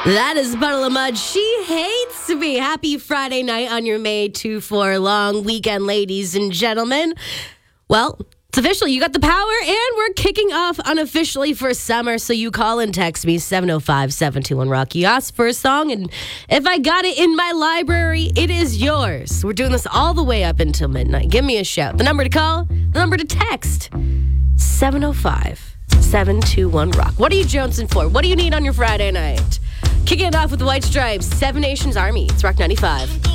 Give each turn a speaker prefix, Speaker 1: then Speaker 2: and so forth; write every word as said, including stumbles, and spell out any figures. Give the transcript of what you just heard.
Speaker 1: That is Puddle of Mud. She hates me. Happy Friday night on your May two four long weekend, ladies and gentlemen. Well, it's official. You got the power, and we're kicking off unofficially for summer. So you call and text me, seven oh five, seven two one, rock. You ask for a song, and if I got it in my library, it is yours. We're doing this all the way up until midnight. Give me a shout. The number to call, the number to text, seven oh five, seven two one, rock. What are you jonesing for? What do you need on your Friday night? Kicking it off with the White Stripes, Seven Nations Army. It's Rock ninety-five.